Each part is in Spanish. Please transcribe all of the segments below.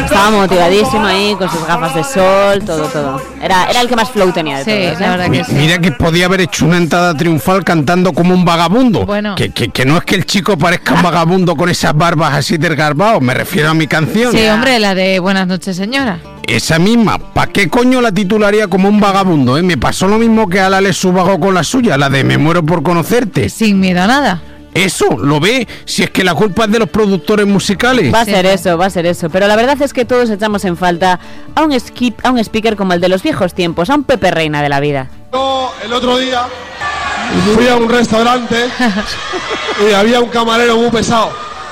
Estaba motivadísimo ahí, con sus gafas de sol, todo. Era el que más flow tenía de todos. La verdad que sí. Mira que podía haber hecho una entrada triunfal cantando como un vagabundo. Bueno. Que no es que el chico parezca un vagabundo con esas barbas así desgarbados, me refiero a mi canción. Sí, hombre, la de Buenas noches, señora. Esa misma, ¿para qué coño la titularía como un vagabundo? Me pasó lo mismo que a la Subago con la suya, la de Me muero por conocerte. Sin miedo a nada. Eso, ¿lo ve? Si es que la culpa es de los productores musicales. Va a ser eso. Pero la verdad es que todos echamos en falta a un speaker como el de los viejos tiempos, a un Pepe Reina de la vida. Yo el otro día fui a un restaurante y había un camarero muy pesado.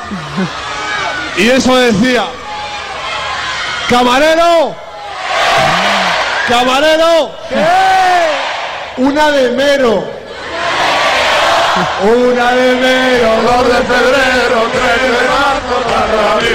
Y eso decía: ¡Camarero! ¡Camarero! ¿Qué? Una de mero. Una de enero, 2 de febrero, 3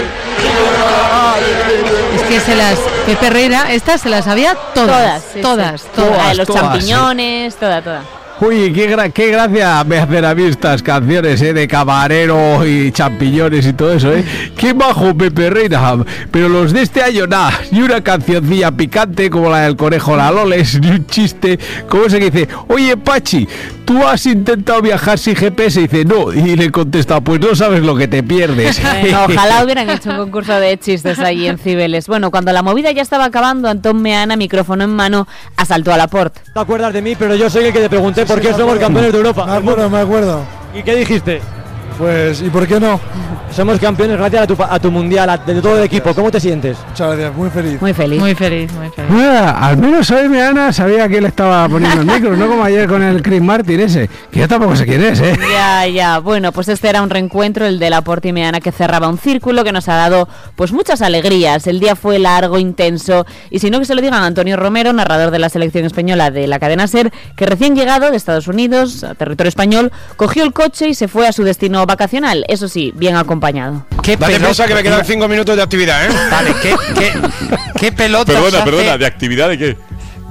de marzo, Pepe Herrera, estas se las sabía todas. Todas. Los champiñones, toda. Uy, qué gracia me hacen a mí estas canciones, de camarero y champiñones y todo eso, Qué bajo Pepe Reina. Pero los de este año nada, ni una cancioncilla picante como la del conejo La Loles, ni un chiste, como ese que dice: oye Pachi, ¿tú has intentado viajar sin GPS? Y dice: no, y le contesta: pues no sabes lo que te pierdes. Ojalá hubieran hecho un concurso de chistes allí en Cibeles. Bueno, cuando la movida ya estaba acabando, Antón Meana, micrófono en mano, asaltó a Laporte. ¿Te acuerdas de mí? Pero yo soy el que te pregunté por qué somos campeones de Europa. Me acuerdo. ¿Y qué dijiste? Pues, ¿y por qué no? Somos campeones gracias a tu mundial, de todo el equipo. ¿Cómo te sientes? Muchas gracias, muy feliz. Muy feliz. Al menos hoy Meana sabía que él estaba poniendo el micro, no como ayer con el Chris Martin ese, que yo tampoco sé quién es, Ya. Bueno, pues este era un reencuentro, el de Laporte y Meana, que cerraba un círculo que nos ha dado pues muchas alegrías. El día fue largo, intenso, y si no, que se lo digan a Antonio Romero, narrador de la selección española de la cadena SER, que recién llegado de Estados Unidos a territorio español, cogió el coche y se fue a su destino vacacional, eso sí, bien acompañado. Dale pausa que me quedan 5 minutos de actividad, Vale, ¿qué pelota? Perdona, ¿de actividad de qué?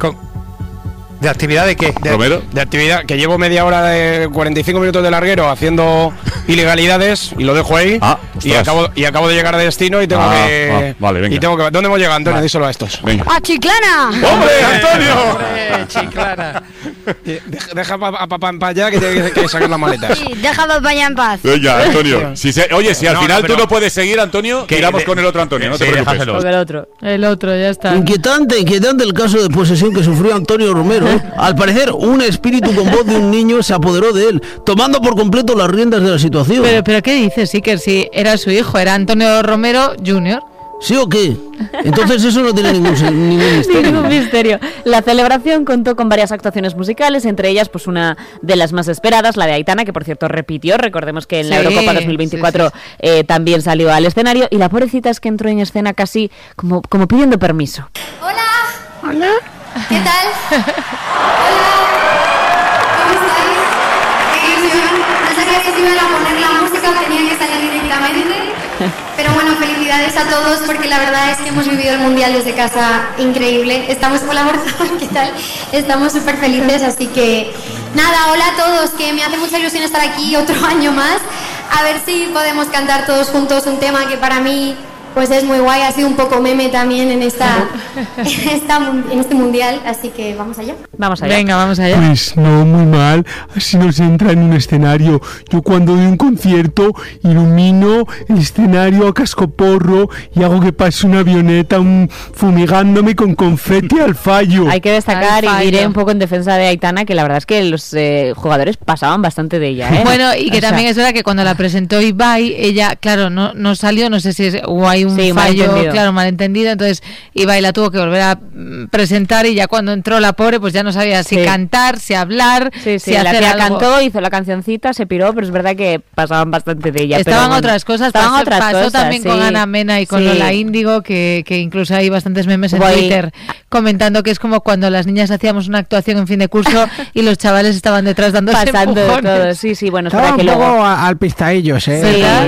¿De actividad de qué? ¿Romero? De actividad, que llevo media hora de 45 minutos de larguero haciendo ilegalidades y lo dejo ahí. Y acabo de llegar de destino y tengo que... Vale, venga. ¿Dónde hemos llegado, Antonio? Díselo a estos. Venga. ¡A Chiclana! ¡Hombre, Antonio! Chiclana. Deja a papá en paz ya, que tiene que sacar las maletas. Sí, deja a papá ya en paz. Venga, Antonio. Si al final tú no puedes seguir, Antonio, tiramos con el otro Antonio, no te preocupes. El otro, ya está. Inquietante el caso de posesión que sufrió Antonio Romero. Al parecer, un espíritu con voz de un niño se apoderó de él, tomando por completo las riendas de la situación. Pero ¿qué dices, Iker? Si era su hijo, era Antonio Romero Jr. ¿Sí o qué? Entonces eso no tiene ningún misterio. Ningún misterio. La celebración contó con varias actuaciones musicales, entre ellas pues una de las más esperadas, la de Aitana, que por cierto repitió. Recordemos que en la Eurocopa 2024 también salió al escenario, y la pobrecita es que entró en escena casi como pidiendo permiso. Hola. ¿Qué tal? Hola. ¿Cómo estáis? Qué ilusión. No sabía que si iban a poner la música o tenía que salir directamente. Pero bueno, felicidades a todos, porque la verdad es que hemos vivido el Mundial desde casa increíble. Estamos con la ¿qué tal? Estamos súper felices, así que nada, hola a todos, que me hace mucha ilusión estar aquí otro año más. A ver si podemos cantar todos juntos un tema que para mí pues es muy guay, ha sido un poco meme también en este mundial, así que vamos allá. Venga, vamos allá. Pues no, muy mal, así no se entra en un escenario. Yo cuando doy un concierto ilumino el escenario a cascoporro y hago que pase una avioneta fumigándome con confeti al fallo. Hay que destacar, y diré un poco en defensa de Aitana, que la verdad es que los jugadores pasaban bastante de ella, Bueno, y que también es verdad que cuando la presentó Ibai, ella, claro, no salió, no sé si es hay un fallo, malentendido, entonces Ibai la tuvo que volver a presentar, y ya cuando entró la pobre, pues ya no sabía si cantar, si hablar, si la hacer tía algo. Cantó, hizo la cancioncita, se piró, pero es verdad que pasaban bastante de ella. Estaban otras cosas, pasó también con Ana Mena y con Lola Índigo, que incluso hay bastantes memes en Twitter comentando que es como cuando las niñas hacíamos una actuación en fin de curso y los chavales estaban detrás dándose pasando empujones. de todo. Sí, bueno, estaba un poco al pistaillos, Sí.